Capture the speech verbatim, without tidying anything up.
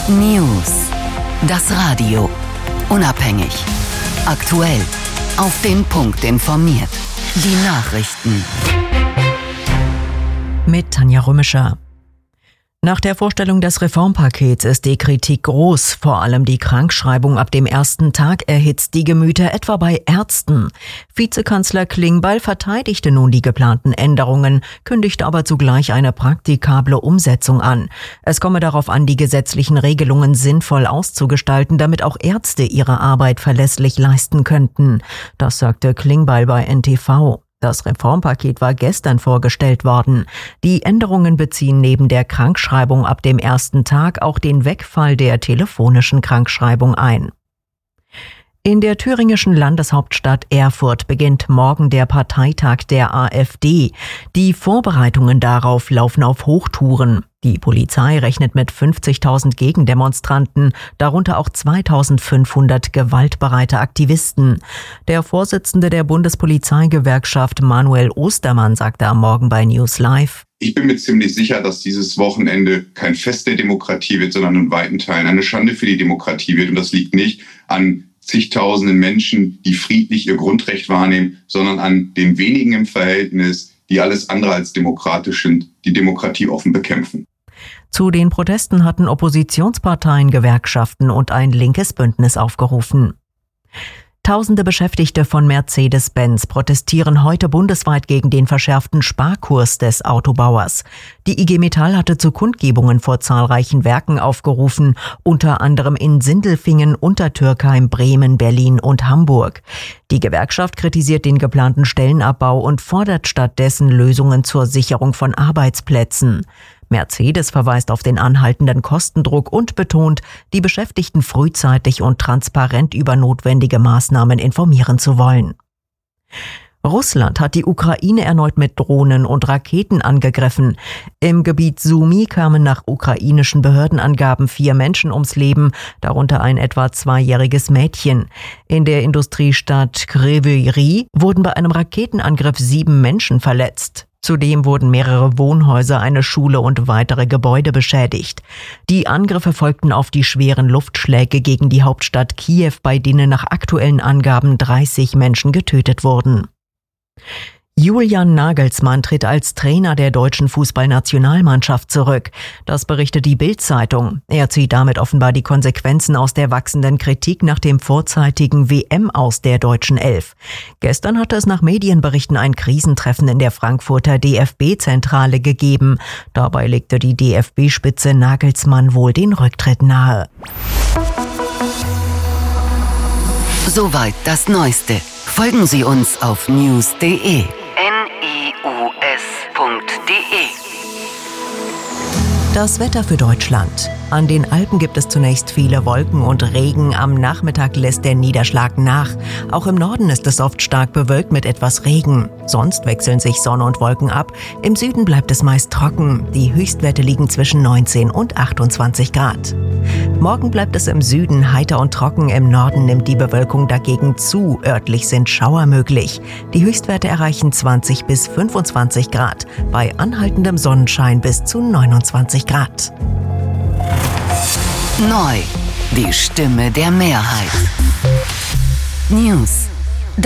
News. Das Radio. Unabhängig. Aktuell. Auf den Punkt informiert. Die Nachrichten. Mit Tanja Römischer. Nach der Vorstellung des Reformpakets ist die Kritik groß. Vor allem die Krankschreibung ab dem ersten Tag erhitzt die Gemüter, etwa bei Ärzten. Vizekanzler Klingbeil verteidigte nun die geplanten Änderungen, kündigte aber zugleich eine praktikable Umsetzung an. Es komme darauf an, die gesetzlichen Regelungen sinnvoll auszugestalten, damit auch Ärzte ihre Arbeit verlässlich leisten könnten. Das sagte Klingbeil bei N T V. Das Reformpaket war gestern vorgestellt worden. Die Änderungen beziehen neben der Krankschreibung ab dem ersten Tag auch den Wegfall der telefonischen Krankschreibung ein. In der thüringischen Landeshauptstadt Erfurt beginnt morgen der Parteitag der AfD. Die Vorbereitungen darauf laufen auf Hochtouren. Die Polizei rechnet mit fünfzigtausend Gegendemonstranten, darunter auch zweitausendfünfhundert gewaltbereite Aktivisten. Der Vorsitzende der Bundespolizeigewerkschaft Manuel Ostermann sagte am Morgen bei News Live: Ich bin mir ziemlich sicher, dass dieses Wochenende kein Fest der Demokratie wird, sondern in weiten Teilen eine Schande für die Demokratie wird. Und das liegt nicht an zigtausenden Menschen, die friedlich ihr Grundrecht wahrnehmen, sondern an den wenigen im Verhältnis, die alles andere als demokratisch sind, die Demokratie offen bekämpfen. Zu den Protesten hatten Oppositionsparteien, Gewerkschaften und ein linkes Bündnis aufgerufen. Tausende Beschäftigte von Mercedes-Benz protestieren heute bundesweit gegen den verschärften Sparkurs des Autobauers. Die I G Metall hatte zu Kundgebungen vor zahlreichen Werken aufgerufen, unter anderem in Sindelfingen, Untertürkheim, Bremen, Berlin und Hamburg. Die Gewerkschaft kritisiert den geplanten Stellenabbau und fordert stattdessen Lösungen zur Sicherung von Arbeitsplätzen. Mercedes verweist auf den anhaltenden Kostendruck und betont, die Beschäftigten frühzeitig und transparent über notwendige Maßnahmen informieren zu wollen. Russland hat die Ukraine erneut mit Drohnen und Raketen angegriffen. Im Gebiet Sumy kamen nach ukrainischen Behördenangaben vier Menschen ums Leben, darunter ein etwa zweijähriges Mädchen. In der Industriestadt Kryvyi Rih wurden bei einem Raketenangriff sieben Menschen verletzt. Zudem wurden mehrere Wohnhäuser, eine Schule und weitere Gebäude beschädigt. Die Angriffe folgten auf die schweren Luftschläge gegen die Hauptstadt Kiew, bei denen nach aktuellen Angaben dreißig Menschen getötet wurden. Julian Nagelsmann tritt als Trainer der deutschen Fußballnationalmannschaft zurück. Das berichtet die Bild-Zeitung. Er zieht damit offenbar die Konsequenzen aus der wachsenden Kritik nach dem vorzeitigen W M-Aus der deutschen Elf. Gestern hatte es nach Medienberichten ein Krisentreffen in der Frankfurter D F B-Zentrale gegeben. Dabei legte die D F B-Spitze Nagelsmann wohl den Rücktritt nahe. Soweit das Neueste. Folgen Sie uns auf news punkt de. Das Wetter für Deutschland. An den Alpen gibt es zunächst viele Wolken und Regen. Am Nachmittag lässt der Niederschlag nach. Auch im Norden ist es oft stark bewölkt mit etwas Regen. Sonst wechseln sich Sonne und Wolken ab. Im Süden bleibt es meist trocken. Die Höchstwerte liegen zwischen neunzehn und achtundzwanzig Grad. Morgen bleibt es im Süden heiter und trocken. Im Norden nimmt die Bewölkung dagegen zu. Örtlich sind Schauer möglich. Die Höchstwerte erreichen zwanzig bis fünfundzwanzig Grad. Bei anhaltendem Sonnenschein bis zu neunundzwanzig Grad. Neu. Die Stimme der Mehrheit. News.